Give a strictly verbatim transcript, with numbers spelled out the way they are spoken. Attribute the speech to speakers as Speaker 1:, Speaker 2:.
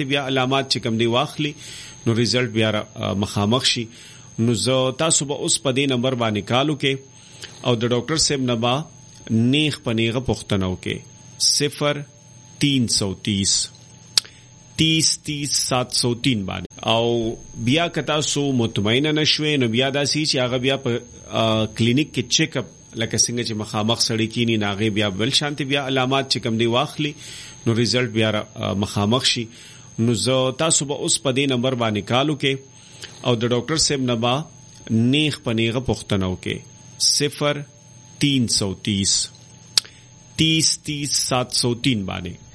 Speaker 1: ته بیا علامات چې کوم دی واخلي نو ریزلټ بیا مخامخ شي. نو زه تاسو به اوس په دې نمبر باندې کالو کې او د ډاکټر صاحب نه با نیغ پنیغه پوښتنه وکړي صفر تین سو تیس تیس تیس سات سو تین باندې. او بیا کتا سو مطمئن نشوي نو بیا داسي چې هغه بیا په کلینیک کې چیک اپ لکه څنګه چې مخامخ سړی کینی ناغه بیا بل شانتي بیا علامات چې کوم دی واخلي نو ریزلټ بیا مخامخ شي. نو زه تاسو به اوس په دې نمبر باندې کالو کې او د ډاکټر صاحب نه با نیغ پنیغه پوښتنه وکړي صفر تین سو تیس تیس تیس سات سو تین باندې.